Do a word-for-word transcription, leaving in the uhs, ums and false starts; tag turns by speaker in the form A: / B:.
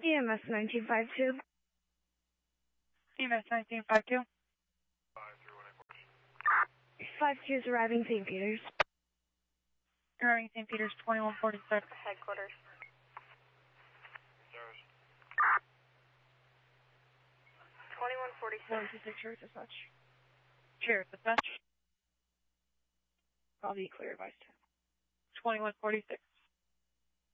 A: E M S nineteen fifty-two.
B: E M S nineteen fifty-two.
A: five two is arriving Saint Peter's.
B: Arriving Saint Peter's, twenty-one forty-six.
C: Headquarters. twenty-one forty-six.
A: one two six, Sheriff Dispatch.
B: Sheriff Dispatch.
A: I'll be clear advised.
B: twenty-one forty-six.